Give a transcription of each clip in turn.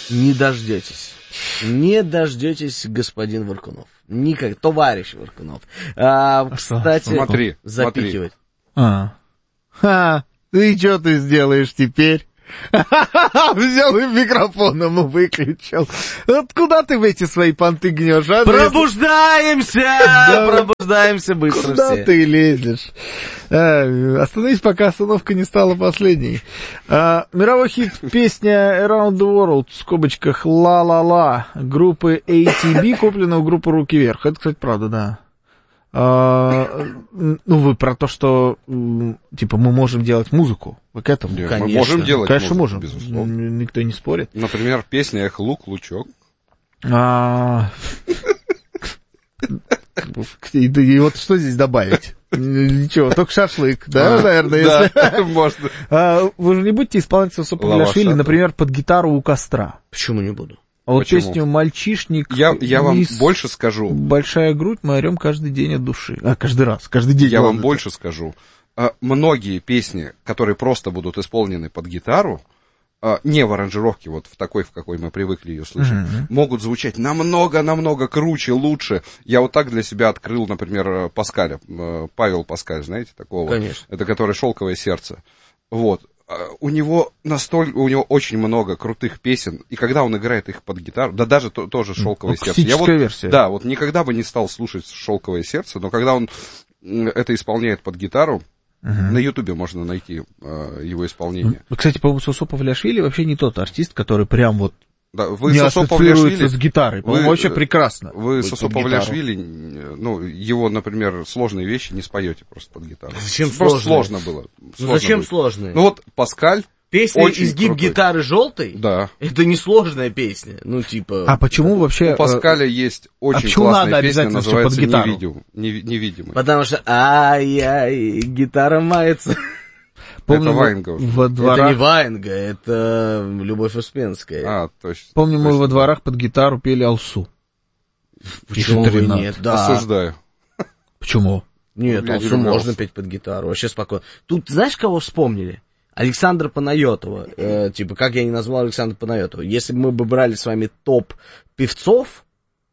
Не дождетесь. Не дождетесь, господин Варкунов. Никак, товарищ Варкунов. Кстати, смотри, запикивать. И что ты сделаешь теперь? Взял и микрофон ему выключил. Вот куда ты в эти свои понты гнешь, а? Пробуждаемся! Пробуждаемся быстро Куда все. ты лезешь? Остановись, пока остановка не стала последней. Мировой хит песня Around the World, в скобочках «Ла-ла-ла» группы ATB, куплена у группы «Руки вверх». Это, кстати, правда, да. Вы про то, что типа мы можем делать музыку. Вы к этому? Конечно. Мы можем делать Конечно, музыку, можем. безусловно. Никто не спорит. Например, песня «Эх, лук, лучок». И вот что здесь добавить? Ничего, только шашлык, да, наверное, если... Да, можно. Вы же не будете исполнять Сосо-Павлиашвили, например, под гитару у костра? Почему не буду? А вот Почему? песню «Мальчишник». Я вам больше скажу. «Большая грудь, мы орем каждый день от души». Каждый раз, каждый день. Я вам больше скажу. Многие песни, которые просто будут исполнены под гитару, не в аранжировке, вот в такой, в какой мы привыкли ее слышать, могут звучать намного-намного круче, лучше. Я вот так для себя открыл, например, Паскаля, Павел Паскаль, знаете, такого? Конечно. Это который «Шелковое сердце». Вот. У него очень много крутых песен, и когда он играет их под гитару, да даже тоже «Шелковое сердце». Я вот, версия. да, вот никогда бы не стал слушать «Шелковое сердце», но когда он это исполняет под гитару, на Ютубе можно найти его исполнение. Кстати, по-моему, Сосо-Павлиашвили вообще не тот артист, который прям вот да, вы не Сосо-Павлиашвили ассоциируется с гитарой. По-моему, вообще прекрасно. Вы Сосо-Павлиашвили, его, например, сложные вещи не споете просто под гитару. Зачем просто сложные? сложно было. Зачем сложные? Ну вот Паскаль. Песня очень «Изгиб крутой. гитары желтой»? Да. Это не сложная песня. Ну, типа... А почему вообще... У Паскаля есть очень почему классная надо песня, обязательно всё под называется гитару? «Невидимый». Потому что ай-яй, гитара мается. Это Ваенга уже. во дворах... Это не Ваенга, это Любовь Успенская. То есть, Помню, мы во дворах под гитару пели «Алсу». Почему бы нет? Да. Осуждаю. Почему? Нет, Я не Алсу люблю можно Алсу. петь под гитару, вообще спокойно. Тут знаешь, кого вспомнили? Александра Панайотова. Типа, как я не назвал Александра Панайотова. Если бы мы бы брали с вами топ певцов,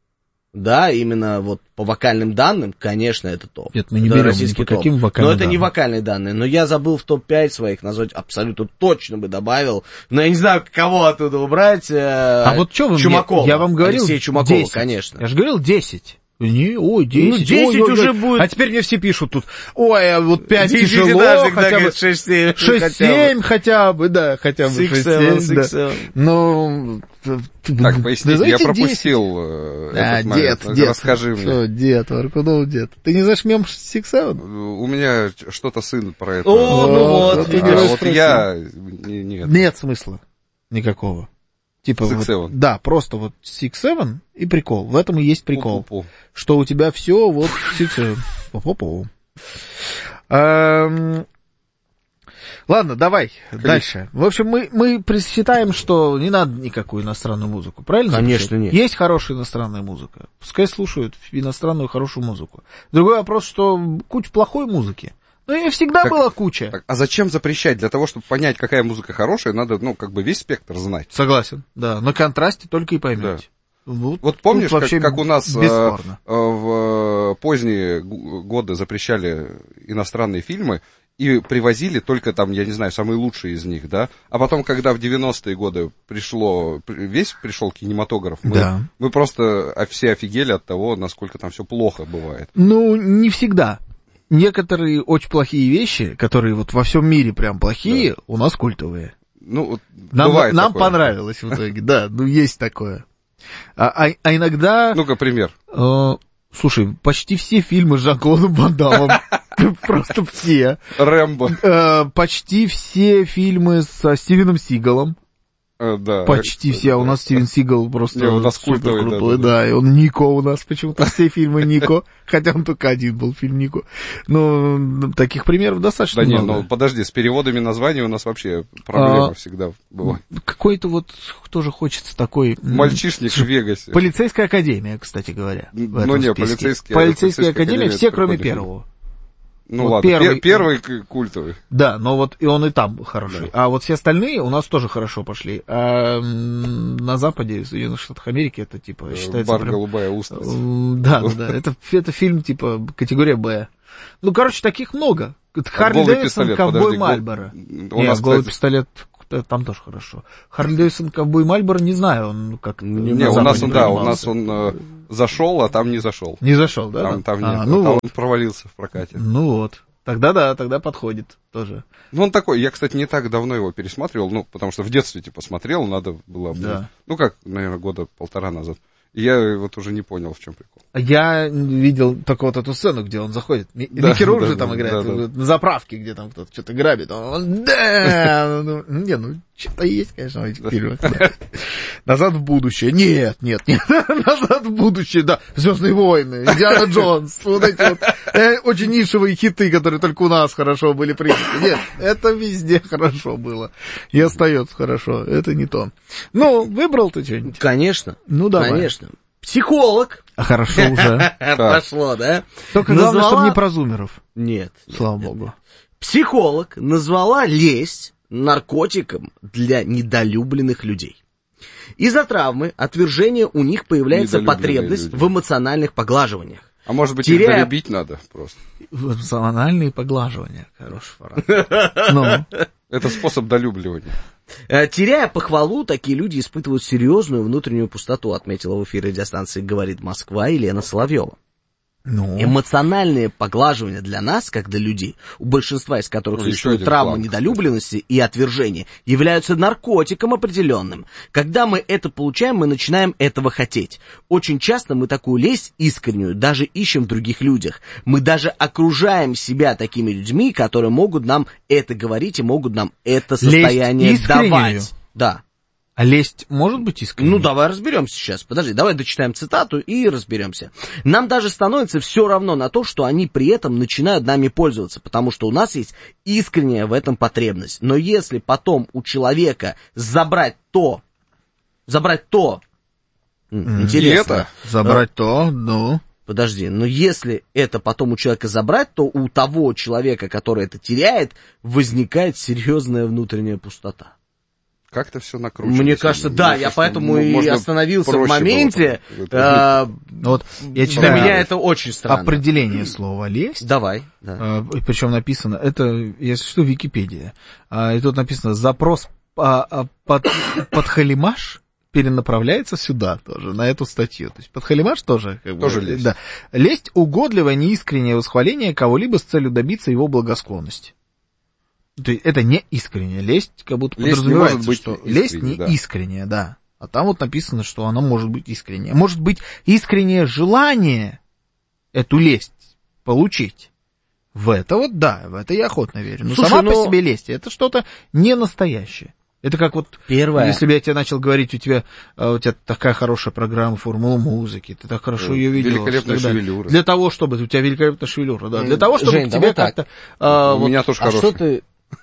да, именно вот по вокальным данным, конечно, это топ. Нет, мы не Это берем российский ни по каким топ. вокальным Но это не данным. вокальные данные. Но я забыл в топ-5 своих назвать, абсолютно точно бы добавил. Но я не знаю, кого оттуда убрать. Вот что вы Чумакова. мне... Я вам говорил Алексея Чумакова, 10. конечно. Я же говорил 10. 10. Ну, 10 уже будет. А теперь мне все пишут тут, а вот 5 Десять тяжело, этажек, да, хотя бы... говорит, 6-7. 6-7 хотя бы, да, хотя бы 6-7, да. 6-7. Ну... Так, поясните, я пропустил этот момент. Дед. Расскажи мне. Что, дед, Варкунов дед. Ты не знаешь мем 6-7? У меня что-то сын про это. Вот, ты А не вот я... Нет. Нет смысла никакого. Типа, Six вот, Seven. да, просто вот 6-7 и прикол. В этом и есть прикол. Пу-пу-пу. Что у тебя все вот 6-7. Пу-пу-пу. Ладно, давай дальше. В общем, мы считаем, что не надо никакую иностранную музыку, правильно? Конечно, нет. Есть хорошая иностранная музыка. Пускай слушают иностранную хорошую музыку. Другой вопрос, что куча плохой музыки. Ну, и всегда была куча. Так, а зачем запрещать? Для того, чтобы понять, какая музыка хорошая, надо, весь спектр знать. Согласен, да. На контрасте только и поймете. Да. Вот помнишь, вообще как у нас бесспорно. в поздние годы запрещали иностранные фильмы и привозили только там, я не знаю, самые лучшие из них, да? А потом, когда в 90-е годы пришел кинематограф, мы просто все офигели от того, насколько там все плохо бывает. Ну, не всегда. Некоторые очень плохие вещи, которые вот во всем мире прям плохие, у нас культовые. Ну, бывает нам такое. понравилось в итоге, да, есть такое. А иногда... Ну-ка, пример. Слушай, почти все фильмы с Жан-Клодом Ван Даммом, просто все. Рэмбо. Почти все фильмы со Стивеном Сигалом. Да. Почти все, а у нас Стивен Сигал просто у нас супер культовый, крутой, да, и он Нико у нас почему-то, все фильмы Нико, хотя он только один был фильм Нико. Ну, таких примеров достаточно много. Да нет, подожди, с переводами названий у нас вообще проблема всегда была. Какой-то вот тоже хочется такой... Мальчишник в Вегасе. Полицейская академия, кстати говоря. Ну не, Полицейская академия, все кроме первого. Ну вот ладно, первый культовый. Да, но вот и он и там хороший. Да. А вот все остальные у нас тоже хорошо пошли. А на Западе, в Соединенных Штатах Америки, это типа считается... Бар «Голубая устрица». Да. Это фильм типа категория «Б». Ну, короче, таких много. Харли Дэвидсон, «Ковбой Мальборо». Нет, «Голый пистолет» там тоже хорошо. Харли Дэвидсон, «Ковбой Мальборо», не знаю, он как... Не, у нас он зашел, а там не зашел. Не зашел, да? Там нет, он провалился в прокате. Ну вот. Тогда подходит тоже. Ну, он такой, я, кстати, не так давно его пересматривал, потому что в детстве, смотрел, надо было... Да. Наверное, года 1.5 назад. И я вот уже не понял, в чем прикол. Я видел только вот эту сцену, где он заходит. Микки Рурк же там играет, на заправке, где там кто-то что-то грабит. Что-то есть, конечно, в этих фильмах. «Назад в будущее». Нет. «Назад в будущее», да. «Звездные войны», «Индиана Джонс». Вот эти вот очень нишевые хиты, которые только у нас хорошо были приняты. Нет, это везде хорошо было. И остается хорошо. Это не то. Ну, выбрал ты что-нибудь? Конечно. Ну, давай. Конечно. «Психолог». А хорошо уже. Пошло, да? Только главное, чтобы не про зумеров. Нет. Слава богу. Психолог назвала лесть наркотиком для недолюбленных людей. Из-за травмы, отвержения у них появляется потребность в эмоциональных поглаживаниях. А может быть, их долюбить надо просто? Эмоциональные поглаживания. Хороший фраза. Это способ долюбливания. Теряя похвалу, такие люди испытывают серьезную внутреннюю пустоту, отметила в эфире радиостанции «Говорит Москва» Елена Соловьева. Эмоциональные поглаживания для нас, как для людей, у большинства из которых существует травма недолюбленности и отвержения, являются наркотиком определенным. Когда мы это получаем, мы начинаем этого хотеть. Очень часто мы такую лесть искреннюю даже ищем в других людях. Мы даже окружаем себя такими людьми, которые могут нам это говорить и могут нам это состояние давать. Да. А лесть может быть искренней? Ну, давай разберемся сейчас. Подожди, давай дочитаем цитату и разберемся. Нам даже становится все равно на то, что они при этом начинают нами пользоваться, потому что у нас есть искренняя в этом потребность. Но если потом у человека забрать то, интересно. Забрать то, ну... Подожди, но если это потом у человека забрать, то у того человека, который это теряет, возникает серьезная внутренняя пустота. Как-то все накручено. Мне кажется, да, я поэтому и остановился в моменте. Вот, я читаю, для меня это очень странно. Определение слова «лесть». Давай. Да. Причем написано, это, если что, Википедия. И тут написано, запрос подхалимаш перенаправляется сюда тоже, на эту статью. То есть подхалимаш тоже... Тоже лесть. Да. Лесть — угодливое, неискреннее восхваление кого-либо с целью добиться его благосклонности. То есть это не искренняя лесть, как будто лесть подразумевается, что лесть не искренняя, да. А там вот написано, что она может быть искренняя. Может быть искреннее желание эту лесть получить. В это вот, да, в это я охотно верю. Но слушай, сама по себе лесть — это что-то не настоящее. Это как вот, если бы я тебе начал говорить, у тебя такая хорошая программа «Формула музыки», ты так хорошо ее ведешь. Великолепная шевелюра. Для того, чтобы... У тебя великолепная шевелюра, да. Для того, чтобы Жень, к тебе как-то... У меня тоже хорошая. Что ты...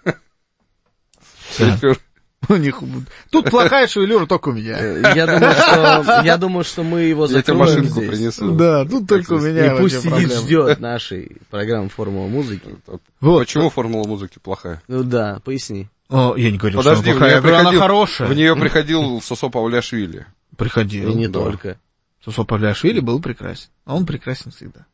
Тут плохая шевелюра только у меня. Я думаю, что мы его закроем. Я тебе машинку принесу. Да, тут только у меня. И пусть сидит, ждет нашей программы «Формула музыки». Почему «Формула музыки» плохая? Ну да, поясни. Я не говорил, что она плохая, я говорю, она хорошая. В нее приходил Сосо Павлиашвили. Приходил. И не только. Сосо Павлиашвили был прекрасен. А он прекрасен всегда.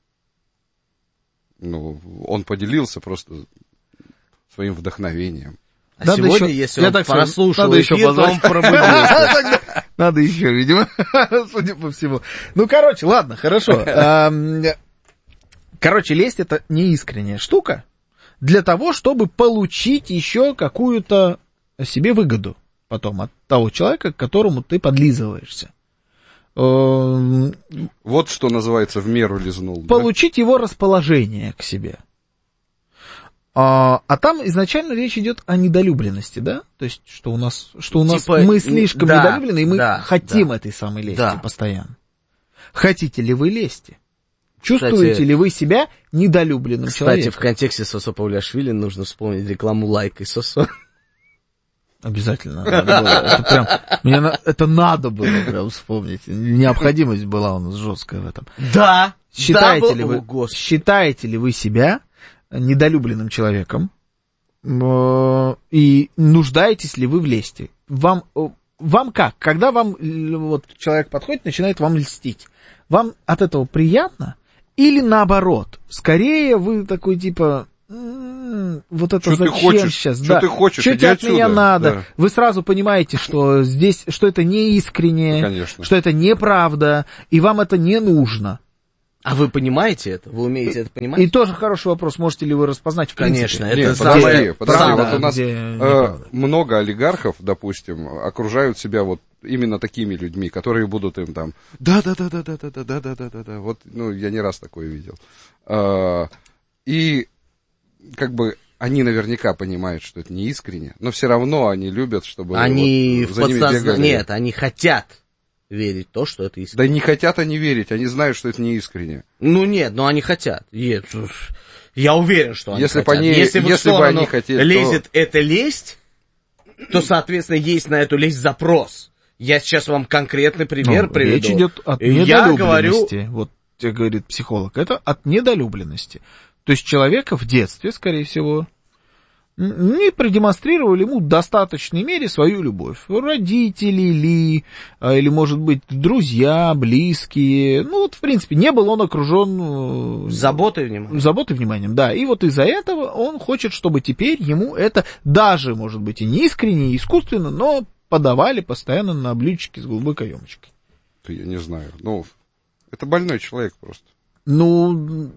Ну, он поделился просто своим вдохновением. А надо сегодня, еще, если он прослушал эфир, то он пробудился. Надо еще, видимо, судя по всему. Ну, короче, ладно, хорошо. Короче, лесть — это неискренняя штука для того, чтобы получить еще какую-то себе выгоду потом от того человека, к которому ты подлизываешься. Вот что называется в меру лизнул. Получить его расположение к себе. А там изначально речь идет о недолюбленности, да? То есть, что у нас типа, мы слишком недолюблены, и мы хотим этой самой лести постоянно. Хотите ли вы лести? Чувствуете ли вы себя недолюбленным человеком? Кстати, в контексте Сосо Павлиашвили нужно вспомнить рекламу «Лайк» и «Сосо». Обязательно. Это надо было прям вспомнить. Необходимость была у нас жесткая в этом. Да. Считаете ли вы себя недолюбленным человеком, и нуждаетесь ли вы в лести? Вам как? Когда вам вот человек подходит, начинает вам льстить, вам от этого приятно? Или наоборот? Скорее вы такой типа... Вот это что зачем сейчас? Что ты хочешь? Что Иди тебе от отсюда. меня надо? Да. Вы сразу понимаете, что здесь, что это не искренне, Конечно. что это неправда, и вам это не нужно. А вы понимаете это? Вы умеете это понимать? И тоже хороший вопрос, можете ли вы распознать в Конечно, принципе? это Нет, самое... подожди, правда, вот у нас где неправда. много олигархов, допустим, окружают себя вот именно такими людьми, которые будут им там да, вот, ну, я не раз такое видел. И как бы они наверняка понимают, что это не искренне, но все равно они любят, чтобы Они вот за ними бегали. Нет, они хотят верить в то, что это искренне. Да не хотят они верить, они знают, что это не искренне. Ну нет, но они хотят. Я уверен, что они Если хотят. бы Если в их если бы сторону они хотели, лезет эта лесть, то, соответственно, есть на эту лесть запрос. Я сейчас вам конкретный пример приведу. Речь идет от Я говорю... недолюбленности. Вот тебе говорит психолог. Это от недолюбленности. То есть человека в детстве, скорее всего, не продемонстрировали ему в достаточной мере свою любовь. Родители ли, или, может быть, друзья, близкие. Ну, вот, в принципе, не был он окружен... Заботой, вниманием. Заботой, вниманием, да. И вот из-за этого он хочет, чтобы теперь ему это даже, может быть, и не искренне, и искусственно, но подавали постоянно на блюдечке с голубой каемочкой. Я не знаю. Ну, это больной человек просто. Ну...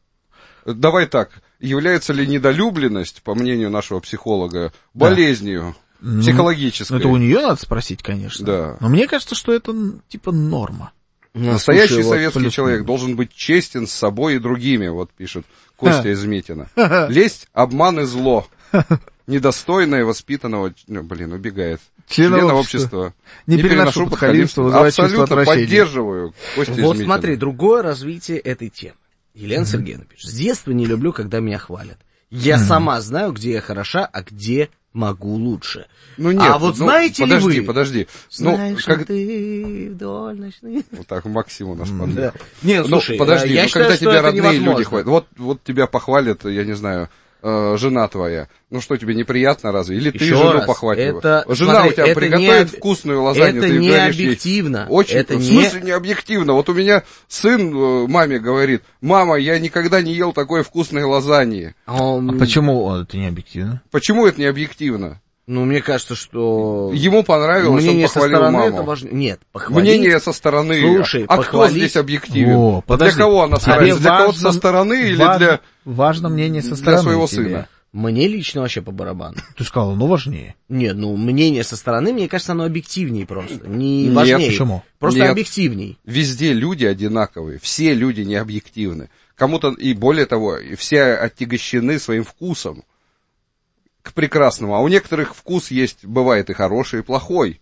Давай так, является ли недолюбленность, по мнению нашего психолога, болезнью психологической? Это у нее надо спросить, конечно. Да. Но мне кажется, что это типа норма. Настоящий Слушай, советский вот человек должен быть честен с собой и другими, вот пишет Костя из Метина. Лесть, обман и зло. Недостойное воспитанного... убегает. Члена общества. Не переношу подхалимство, вызывает чувство абсолютно отвращения. поддерживаю Костя из Метина. Вот смотри, другое развитие этой темы. Елена Сергеевна пишет. С детства не люблю, когда меня хвалят. Я сама знаю, где я хороша, а где могу лучше. Ну нет, а вот знаете ли вы... Подожди. Знаешь ли ты вдоль ночной... Вот так Максим у нас поднял. Нет, слушай, подожди, я считаю, когда что тебя это родные невозможно. люди хвалят, вот тебя похвалит, я не знаю, жена твоя. Ну что, тебе неприятно разве? Или ты Еще жену раз, похватила? это, Жена смотри, у тебя это приготовит вкусную лазанью, это ты не говоришь ей, объективно. очень, Это в смысле не объективно? Вот у меня сын маме говорит: мама, я никогда не ел такой вкусной лазаньи. А почему это не объективно? Почему это не объективно? Ну, мне кажется, что... Ему понравилось, мнение он похвалил со стороны маму. Это важно. Нет, похвалить... Мнение со стороны. Слушай, а похвалить... кто здесь объективен? О, подожди. Для кого она старается? Для кого-то со стороны или для... Важно мнение со стороны для своего тебе. сына. Мне лично вообще по барабану. Ты сказал, ну важнее. Нет, ну мнение со стороны, мне кажется, оно объективнее просто. Не Нет, важнее. почему? Просто Нет. объективней. Везде люди одинаковые, все люди не объективны. Кому-то, и более того, все отягощены своим вкусом к прекрасному. А у некоторых вкус есть, бывает и хороший, и плохой.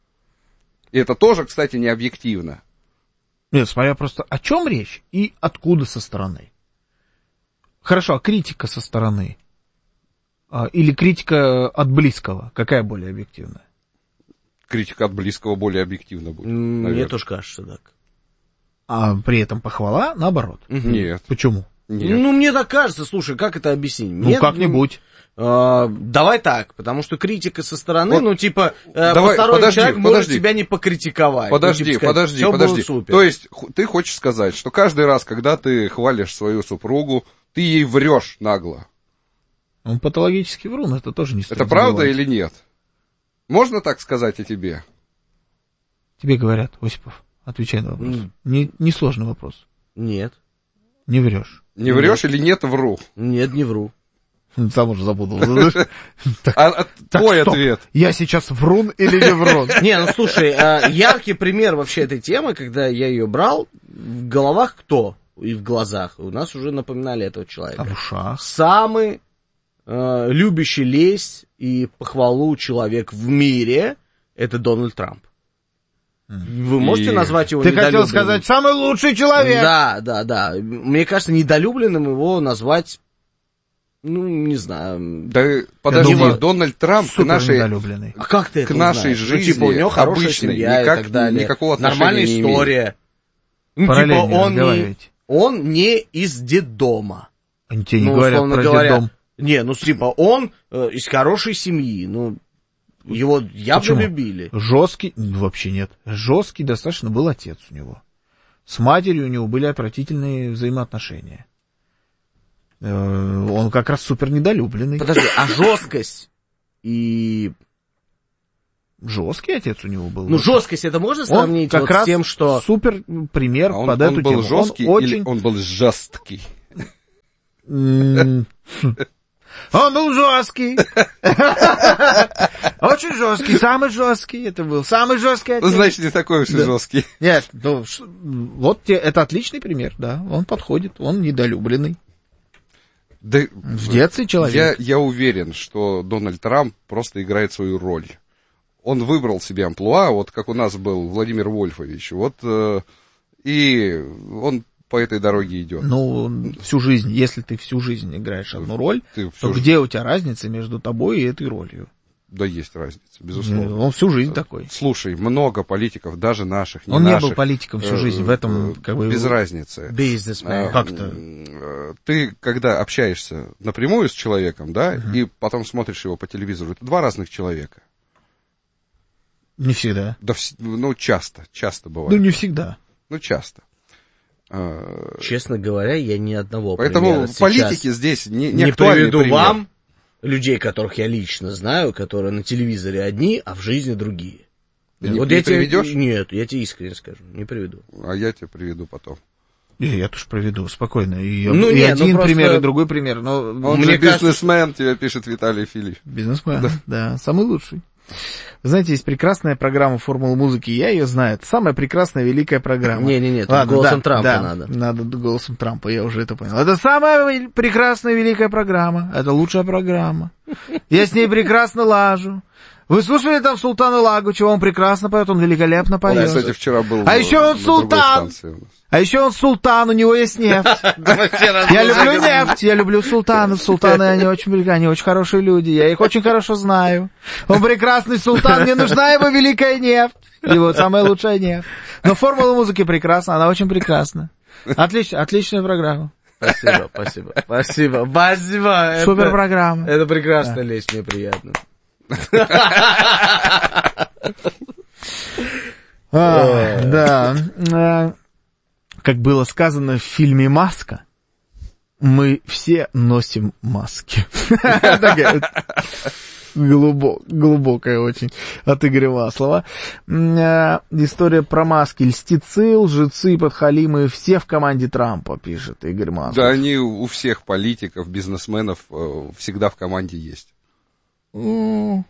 И это тоже, кстати, не объективно. Нет, смотря просто о чем речь и откуда со стороны. Хорошо, а критика со стороны? Или критика от близкого? Какая более объективная? Критика от близкого более объективна будет. Мне наверное. тоже кажется так. А при этом похвала наоборот. Нет. Почему? Нет. Ну, мне так кажется, слушай, как это объяснить? Ну, как-нибудь. Давай так, потому что критика со стороны, Вот, посторонний подожди, человек может тебя не покритиковать. Подожди. Всё было супер. То есть, ты хочешь сказать, что каждый раз, когда ты хвалишь свою супругу, ты ей врешь нагло. Он патологический врун, это тоже не стоит Это правда забывать. или нет? Можно так сказать о тебе? Тебе говорят, Осипов, отвечай на вопрос. Несложный вопрос. Нет. Не врешь. Не врешь или нет, вру? Нет, не вру. Сам уже запутался. Твой ответ. Я сейчас врун или не врун? Не, ну слушай, яркий пример вообще этой темы, когда я ее брал, в головах кто? И в глазах. У нас уже напоминали этого человека. А в ушах? Самый любящий лесть и похвалу человек в мире — это Дональд Трамп. Вы можете назвать его Ты недолюбленным? хотел сказать, самый лучший человек! Да. Мне кажется, недолюбленным его назвать, ну, не знаю. Да подожди, думаю, Дональд Трамп к Супер нашей... недолюбленный. А как ты это нашей узнаешь? жизни Ну, типа, у него хорошая обычной семья и так далее. никакого отношения Нормальная не история. Ну, Параллельно типа, разговариваете. он не из детдома. Они тебе не Ну, говорят условно про говоря, детдом. не, ну, типа, он из хорошей семьи, ну, его явно Почему? любили. Жесткий, вообще нет. Жесткий достаточно был отец у него. С матерью у него были отвратительные взаимоотношения. Он как раз супер недолюбленный. Подожди, а жесткость и... Жесткий отец у него был. Ну, жесткость это можно Он сравнить как вот раз с тем, что... супер пример А под он эту был тему. жесткий Он или очень... он был жесткий? Он был жесткий. Очень жесткий, самый жесткий. Это был самый жесткий Ну, отец. значит, не такой уж и жесткий. Нет, ну, вот это отличный пример, да. Он подходит, он недолюбленный. Да, В детстве человек. я уверен, что Дональд Трамп просто играет свою роль. Он выбрал себе амплуа, вот как у нас был Владимир Вольфович, вот, и он по этой дороге идет. Ну, всю жизнь, если ты всю жизнь играешь одну роль, то где у тебя разница между тобой и этой ролью? Да есть разница, безусловно. Он всю жизнь такой. Слушай, много политиков, даже наших, не Он наших. не был политиком всю жизнь, в этом как бы... Без разницы. Бизнесмен. Как-то. Ты, когда общаешься напрямую с человеком, да, и потом смотришь его по телевизору, это два разных человека. Не всегда. Да, ну, часто бывает. Ну, не всегда. Ну, часто. Честно говоря, я ни одного Поэтому политики здесь не актуальный приведу пример. вам людей, которых я лично знаю, которые на телевизоре одни, а в жизни другие. Не вот я приведешь? Нет, я тебе искренне скажу, не приведу. А я тебе приведу потом. Я тоже проведу, спокойно. И Ну, и нет, один ну, просто... пример, и другой пример. Но Он мне же кажется... бизнесмен, тебе пишет Виталий Филипп. Бизнесмен, да, самый лучший. Вы знаете, есть прекрасная программа «Формула музыки», я ее знаю. Это самая прекрасная, великая программа. Не-не-не, голосом Трампа надо. Надо голосом Трампа, я уже это понял. Это самая прекрасная, великая программа. Это лучшая программа. Я с ней прекрасно лажу. Вы слушали там Султана Лагучева, он прекрасно поет, он великолепно поет. Я, кстати, вчера был А еще он на другой султан. станции у нас. А еще он султан, у него есть нефть. Я люблю нефть, я люблю султанов. Султаны, они очень хорошие люди, я их очень хорошо знаю. Он прекрасный султан, мне нужна его великая нефть. Его самая лучшая нефть. Но формула музыки прекрасна, она очень прекрасна. Отличная программа. Спасибо. Супер программа. Это прекрасно, Лесь, мне приятно. Да. Как было сказано в фильме «Маска», мы все носим маски. Глубокая очень от Игоря Маслова. История про маски. Льстецы, лжецы, подхалимы, все в команде Трампа, пишет Игорь Маслов. Да, они у всех политиков, бизнесменов всегда в команде есть. Ну,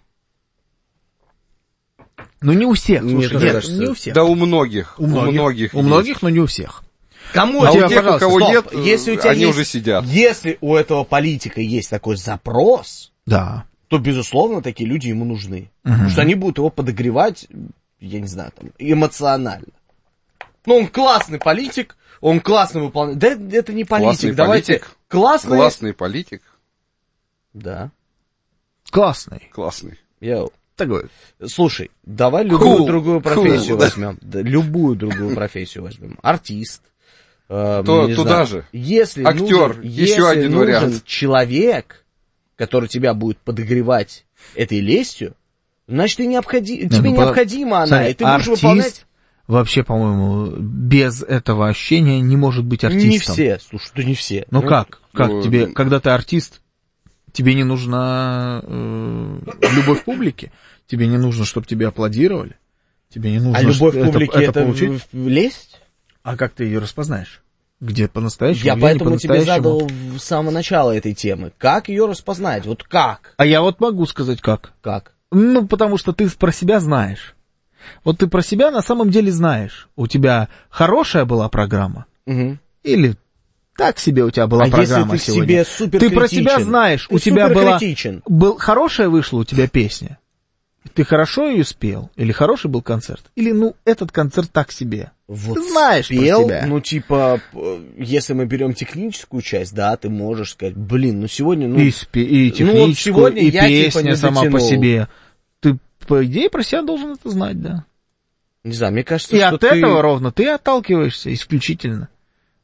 не у всех, слушай, нет, не у всех. Да, у многих. У многих, но не у всех. Кому а тебя, у тех, у кого нет, если у тебя они есть, уже сидят. Если у этого политика есть такой запрос, да, то, безусловно, такие люди ему нужны. Потому что они будут его подогревать, я не знаю, там, эмоционально. Ну, он классный политик, он классно выполняет... Да это не политик, Классный давайте... политик. Классный политик. Да. Классный. Йоу. Такой. Слушай, давай любую другую профессию возьмем. Да, любую другую профессию возьмем. Артист. Туда же. Если актер, еще один нужен вариант. Человек, который тебя будет подогревать этой лестью, значит, тебе необходима она, смотри, и ты будешь выполнять... Вообще, по-моему, без этого ощущения не может быть артистом. Не все, слушай, да не все. Ну как? Как тебе, когда ты артист, тебе не нужна любовь публики? Тебе не нужно, чтобы тебе аплодировали? Тебе не нужно, любовь публики это получить? Лесть? А как ты ее распознаешь? Где по-настоящему? Я где поэтому тебе по-настоящему? задал с самого начала этой темы. Как ее распознать? Вот как? А я вот могу сказать как. Как? Ну, потому что ты про себя знаешь. Вот ты про себя на самом деле знаешь. У тебя хорошая была программа? Угу. Или так себе у тебя была программа если ты сегодня? Себе суперкритичен, ты про себя знаешь. Ты у тебя суперкритичен. Хорошая вышла у тебя песня? Ты хорошо ее спел? Или хороший был концерт? Или, этот концерт так себе? Вот ты знаешь спел, про себя. Ну, типа, если мы берем техническую часть, да, ты можешь сказать, сегодня, И техническую, вот сегодня и я, песня не сама дотянул. по себе. Ты, по идее, про себя должен это знать, да. Не знаю, мне кажется, И что от этого ровно ты отталкиваешься исключительно.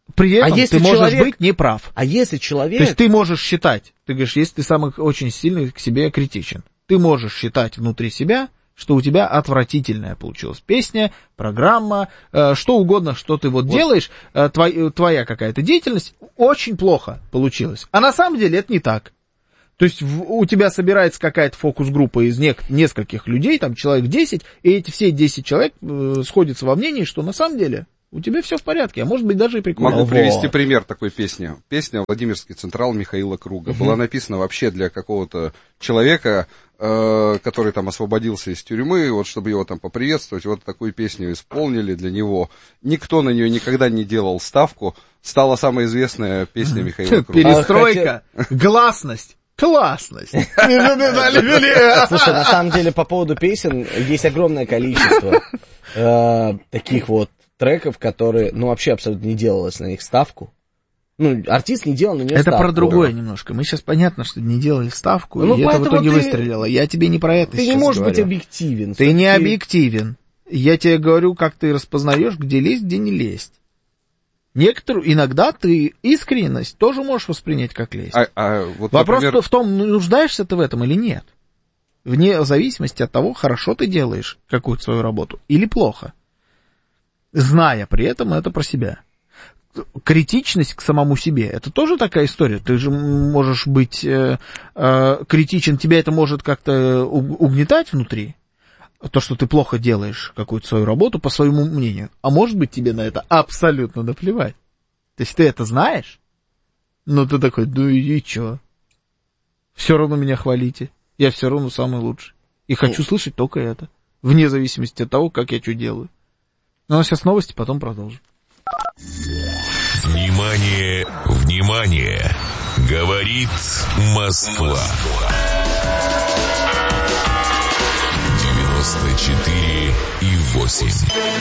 При этом если ты можешь человек- быть неправ. А если человек... То есть ты можешь считать, ты говоришь, если ты сам очень сильно к себе критичен, ты можешь считать внутри себя, что у тебя отвратительная получилась песня, программа, что угодно, что ты вот делаешь, твоя какая-то деятельность очень плохо получилась. А на самом деле это не так. То есть у тебя собирается какая-то фокус-группа из нескольких людей, там человек 10, и эти все 10 человек сходятся во мнении, что на самом деле у тебя все в порядке, а может быть даже и прикольно. Могу привести пример такой песни. Песня «Владимирский Централ» Михаила Круга. Была написана вообще для какого-то человека, который там освободился из тюрьмы, вот чтобы его там поприветствовать, вот такую песню исполнили для него. Никто на нее никогда не делал ставку. Стала самая известная песня Михаила Круга. Перестройка, гласность. Классность. Слушай, на самом деле, по поводу песен есть огромное количество таких вот треков, которые, ну, вообще абсолютно не делалось на них ставку. Ну, артист не делал на нее ставку. Это про другое немножко. Мы сейчас понятно, что не делали ставку, Ну, и это в итоге ты- выстрелило. Я тебе не про это Ты не сейчас можешь говорю. быть объективен. Ты не Всё-таки- объективен. Я тебе говорю, как ты распознаешь, где лезть, где не лезть. Иногда ты искренность тоже можешь воспринять как лезть. Вот, Вопрос например, в том, нуждаешься ты в этом или нет. Вне зависимости от того, хорошо ты делаешь какую-то свою работу или плохо. Зная при этом это про себя. Критичность к самому себе, это тоже такая история. Ты же можешь быть критичен, тебя это может как-то угнетать внутри. То, что ты плохо делаешь какую-то свою работу, по своему мнению. А может быть, тебе на это абсолютно наплевать. То есть ты это знаешь, но ты такой, ну и чё? Все равно меня хвалите. Я все равно самый лучший. И хочу слышать только это. Вне зависимости от того, как я что делаю. Ну, а сейчас новости, потом продолжим. Внимание, внимание! Говорит Москва. 94,8.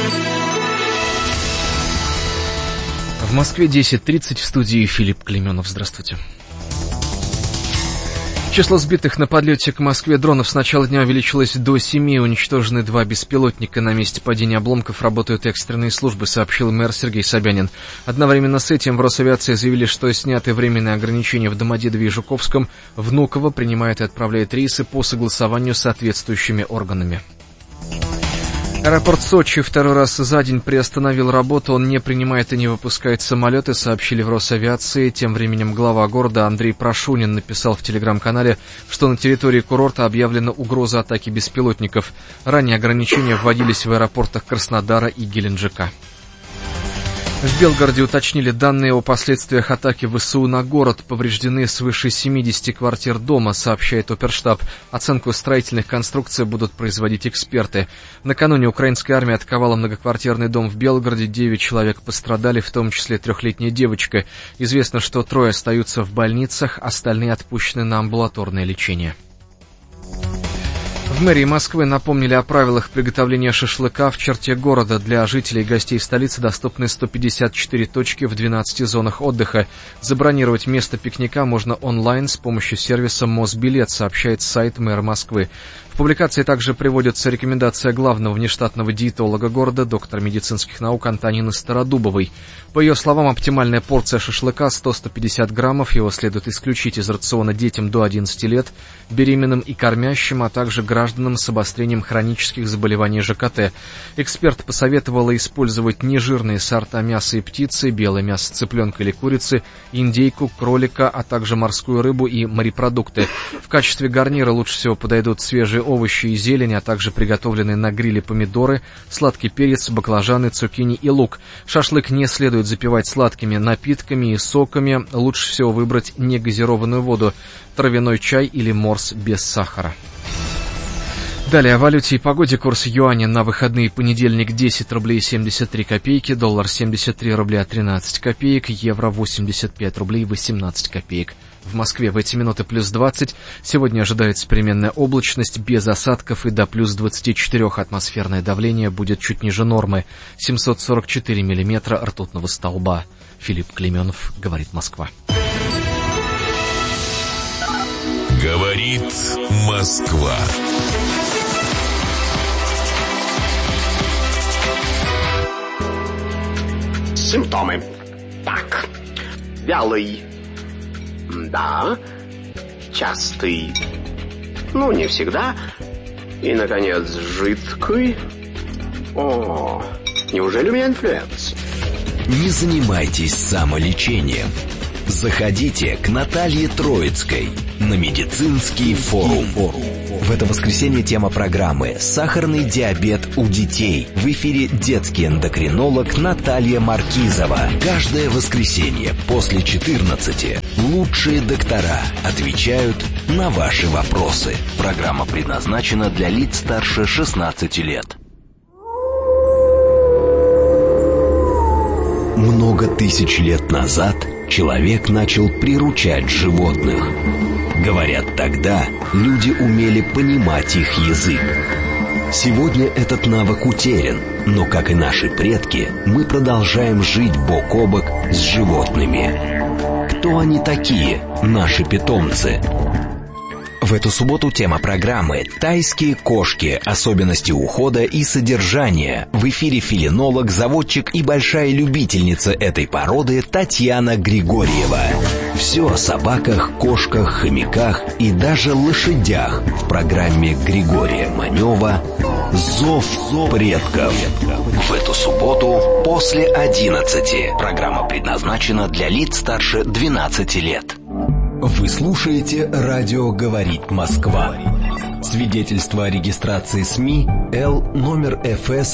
В Москве 10:30, в студии Филипп Клименов. Здравствуйте. Число сбитых на подлете к Москве дронов с начала дня увеличилось до 7. Уничтожены 2 беспилотника. На месте падения обломков работают экстренные службы, сообщил мэр Сергей Собянин. Одновременно с этим в Росавиации заявили, что сняты временные ограничения в Домодедове и Жуковском. Внуково принимает и отправляет рейсы по согласованию с соответствующими органами. Аэропорт Сочи второй раз за день приостановил работу. Он не принимает и не выпускает самолеты, сообщили в Росавиации. Тем временем глава города Андрей Прошунин написал в телеграм-канале, что на территории курорта объявлена угроза атаки беспилотников. Ранее ограничения вводились в аэропортах Краснодара и Геленджика. В Белгороде уточнили данные о последствиях атаки ВСУ на город. Повреждены свыше 70 квартир дома, сообщает Оперштаб. Оценку строительных конструкций будут производить эксперты. Накануне украинская армия атаковала многоквартирный дом в Белгороде. 9 человек пострадали, в том числе 3-летняя девочка. Известно, что 3 остаются в больницах, остальные отпущены на амбулаторное лечение. В мэрии Москвы напомнили о правилах приготовления шашлыка в черте города. Для жителей и гостей столицы доступны 154 точки в 12 зонах отдыха. Забронировать место пикника можно онлайн с помощью сервиса Мосбилет, сообщает сайт мэра Москвы. В публикации также приводится рекомендация главного внештатного диетолога города, доктора медицинских наук Антонины Стародубовой. По ее словам, оптимальная порция шашлыка 100-150 граммов. Его следует исключить из рациона детям до 11 лет, беременным и кормящим, а также гражданам с обострением хронических заболеваний ЖКТ. Эксперт посоветовала использовать нежирные сорта мяса и птицы, белое мясо цыпленка или курицы, индейку, кролика, а также морскую рыбу и морепродукты. В качестве гарнира лучше всего подойдут свежие овощи и зелень, а также приготовленные на гриле помидоры, сладкий перец, баклажаны, цукини и лук. Шашлык не следует запивать сладкими напитками и соками. Лучше всего выбрать негазированную воду, травяной чай или морс без сахара. Далее о валюте и погоде. Курс юаня на выходные: понедельник 10 рублей 73 копейки, доллар 73 рубля 13 копеек, евро 85 рублей 18 копеек. В Москве в эти минуты плюс 20. Сегодня ожидается переменная облачность, без осадков и до плюс 24. Атмосферное давление будет чуть ниже нормы. 744 миллиметра ртутного столба. Филипп Клименов, говорит Москва. Говорит Москва. Симптомы. Так, вялый. Да. Частый. Ну, не всегда. И, наконец, жидкий. О, неужели у меня инфлюенс? Не занимайтесь самолечением. Заходите к Наталье Троицкой на медицинский форум. В это воскресенье тема программы «Сахарный диабет у детей». В эфире детский эндокринолог Наталья Маркизова. Каждое воскресенье после 14 лучшие доктора отвечают на ваши вопросы. Программа предназначена для лиц старше 16 лет. Много тысяч лет назад человек начал приручать животных. Говорят, тогда люди умели понимать их язык. Сегодня этот навык утерян, но, как и наши предки, мы продолжаем жить бок о бок с животными. Кто они такие, наши питомцы? В эту субботу тема программы «Тайские кошки. Особенности ухода и содержания». В эфире фелинолог, заводчик и большая любительница этой породы Татьяна Григорьева. Все о собаках, кошках, хомяках и даже лошадях в программе Григория Манева «Зов предков». В эту субботу после 11. Программа предназначена для лиц старше 12 лет. Вы слушаете «Радио говорит Москва». Свидетельство о регистрации СМИ Л номер ФС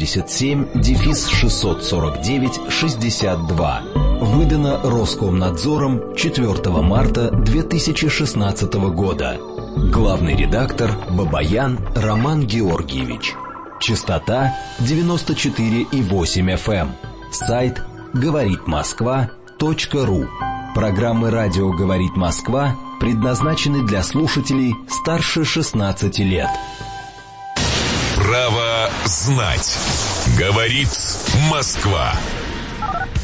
77-649-62. Выдано Роскомнадзором 4 марта 2016 года. Главный редактор Бабаян Роман Георгиевич. Частота 94,8 FM. Сайт говоритмосква.ру. Программы «Радио говорит Москва» предназначены для слушателей старше 16 лет. Право знать. Говорит Москва.